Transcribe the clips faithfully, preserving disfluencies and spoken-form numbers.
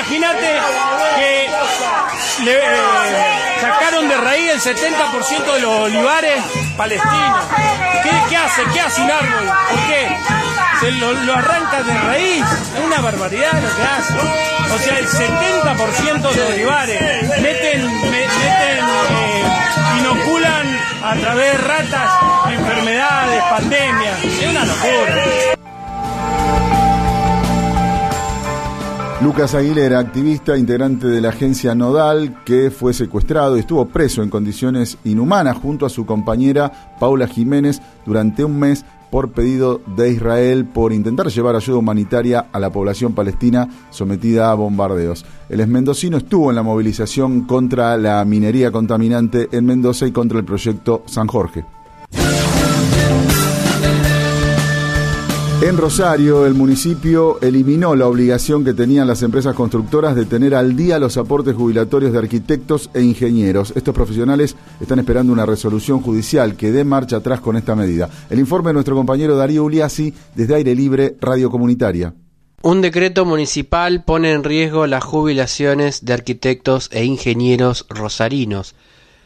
imagínate que le, eh, sacaron de raíz el setenta por ciento de los olivares palestinos. ¿Qué, qué hace? ¿Qué hace un árbol? ¿Por qué? Se lo, lo arranca de raíz. Es una barbaridad lo que hace. O sea, el setenta por ciento de olivares meten, me, meten eh, inoculan a través de ratas enfermedades, pandemias. Es una locura. Lucas Aguilera, activista, integrante de la agencia Nodal, que fue secuestrado y estuvo preso en condiciones inhumanas junto a su compañera Paula Jiménez durante un mes por pedido de Israel por intentar llevar ayuda humanitaria a la población palestina sometida a bombardeos. El exmendocino estuvo en la movilización contra la minería contaminante en Mendoza y contra el proyecto San Jorge. En Rosario, el municipio eliminó la obligación que tenían las empresas constructoras de tener al día los aportes jubilatorios de arquitectos e ingenieros. Estos profesionales están esperando una resolución judicial que dé marcha atrás con esta medida. El informe de nuestro compañero Darío Uliassi, desde Aire Libre, Radio Comunitaria. Un decreto municipal pone en riesgo las jubilaciones de arquitectos e ingenieros rosarinos.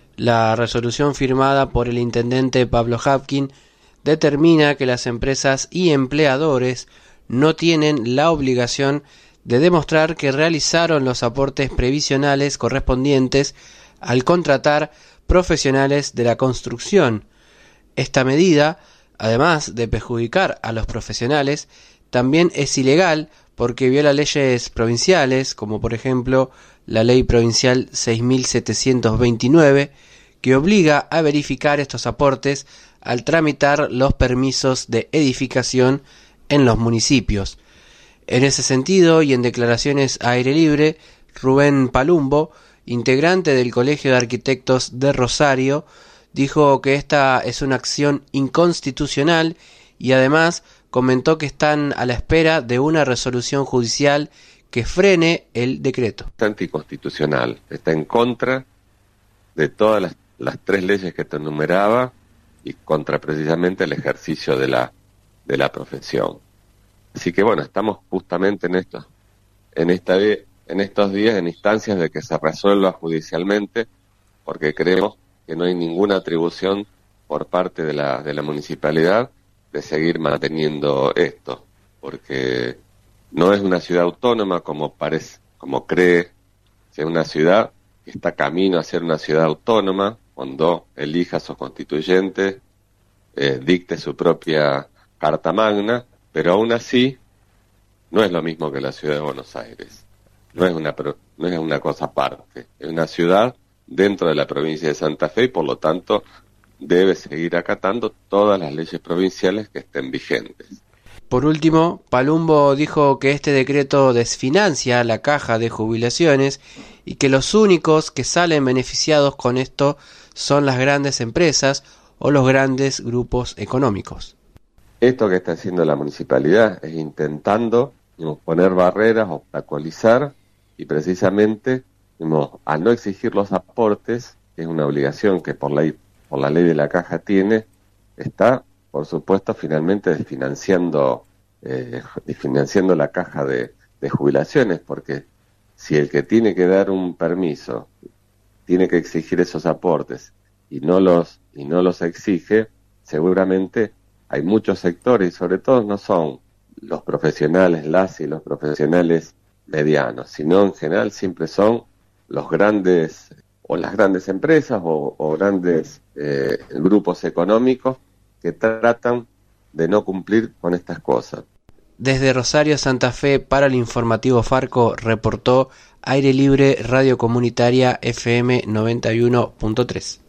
La resolución firmada por el intendente Pablo Hapkin determina que las empresas y empleadores no tienen la obligación de demostrar que realizaron los aportes previsionales correspondientes al contratar profesionales de la construcción. Esta medida, además de perjudicar a los profesionales, también es ilegal porque viola leyes provinciales, como por ejemplo la Ley Provincial seis mil setecientos veintinueve, que obliga a verificar estos aportes al tramitar los permisos de edificación en los municipios. En ese sentido, y en declaraciones a Aire Libre, Rubén Palumbo, integrante del Colegio de Arquitectos de Rosario, dijo que esta es una acción inconstitucional y además comentó que están a la espera de una resolución judicial que frene el decreto. Es anticonstitucional, está en contra de todas las, las tres leyes que te enumeraba y contra precisamente el ejercicio de la de la profesión. Así que bueno, estamos justamente en esto, en esta en estos días en instancias de que se resuelva judicialmente, porque creemos que no hay ninguna atribución por parte de la de la municipalidad de seguir manteniendo esto, porque no es una ciudad autónoma como parece, como cree, es una ciudad que está camino a ser una ciudad autónoma cuando elija a sus constituyentes, eh, dicte su propia Carta Magna, pero aún así no es lo mismo que la ciudad de Buenos Aires. No es una no es una cosa aparte. Es una ciudad dentro de la provincia de Santa Fe y por lo tanto debe seguir acatando todas las leyes provinciales que estén vigentes. Por último, Palumbo dijo que este decreto desfinancia la caja de jubilaciones y que los únicos que salen beneficiados con esto son las grandes empresas o los grandes grupos económicos. Esto que está haciendo la municipalidad es intentando digamos, poner barreras, obstaculizar y precisamente digamos, a no exigir los aportes, que es una obligación que por ley, por la ley de la caja tiene, está por supuesto finalmente desfinanciando, eh, desfinanciando la caja de, de jubilaciones, porque si el que tiene que dar un permiso tiene que exigir esos aportes y no los y no los exige, seguramente hay muchos sectores, y sobre todo no son los profesionales, las y los profesionales medianos, sino en general siempre son los grandes, o las grandes empresas, o, o grandes eh, grupos económicos que tratan de no cumplir con estas cosas. Desde Rosario, Santa Fe, para el informativo Farco, reportó Aire Libre Radio Comunitaria F M noventa y uno punto tres.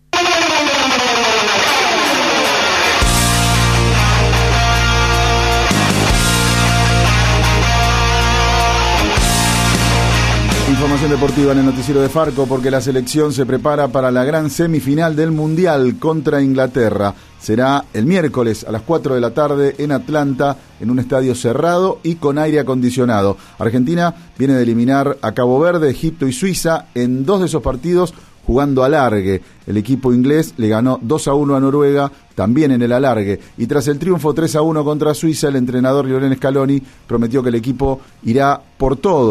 Información deportiva en el noticiero de Farco, porque la selección se prepara para la gran semifinal del Mundial contra Inglaterra. Será el miércoles a las cuatro de la tarde en Atlanta, en un estadio cerrado y con aire acondicionado. Argentina viene de eliminar a Cabo Verde, Egipto y Suiza en dos de esos partidos jugando alargue. El equipo inglés le ganó dos a uno a Noruega, también en el alargue. Y tras el triunfo tres a uno contra Suiza, el entrenador Lionel Scaloni prometió que el equipo irá por todo